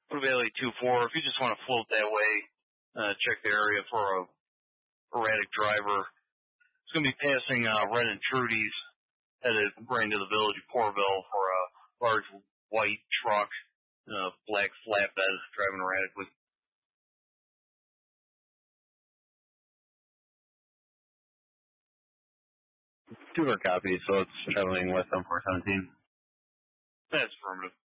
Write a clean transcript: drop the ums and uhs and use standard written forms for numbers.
Valley 2-4. If you just want to float that way, check the area for a erratic driver. It's going to be passing Red and Trudy's, headed right into the village of Corville for a large white truck, black flatbed driving erratically. Two more copies, so it's traveling west on 417. That's affirmative.